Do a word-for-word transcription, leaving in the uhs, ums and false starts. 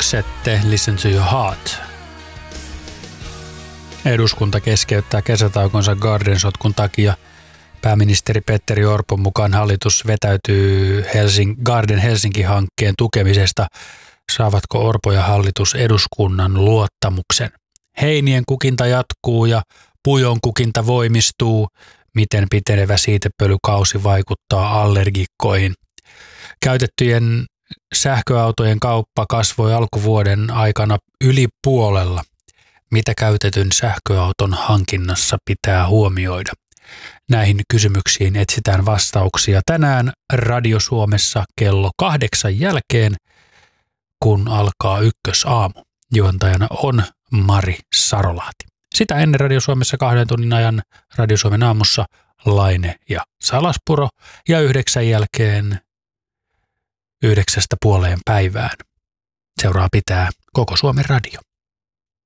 Roxette, Listen to your heart. Eduskunta keskeyttää kesätaukonsa Garden-sotkun takia. Pääministeri Petteri Orpon mukaan hallitus vetäytyy Helsing- Garden Helsinki-hankkeen tukemisesta. Saavatko Orpo ja hallitus eduskunnan luottamuksen? Heinien kukinta jatkuu ja pujon kukinta voimistuu. Miten pitenevä siitepölykausi vaikuttaa allergikkoihin? Käytettyjen sähköautojen kauppa kasvoi alkuvuoden aikana yli puolella. Mitä käytetyn sähköauton hankinnassa pitää huomioida? Näihin kysymyksiin etsitään vastauksia tänään Radio Suomessa kello kahdeksan jälkeen, kun alkaa ykkösaamu. Juontajana on Mari Sarolahti. Sitä ennen Radio Suomessa kahden tunnin ajan Radio Suomen aamussa Laine ja Salaspuro ja yhdeksän jälkeen yhdeksästä puoleen päivään. Seuraa pitää Koko Suomen Radio.